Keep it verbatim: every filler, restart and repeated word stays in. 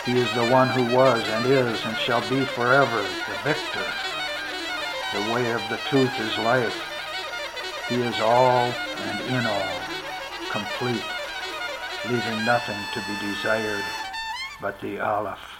He is the one who was and is and shall be forever the victor. The way of the truth is life. He is all and in all, complete, leaving nothing to be desired but the Aleph.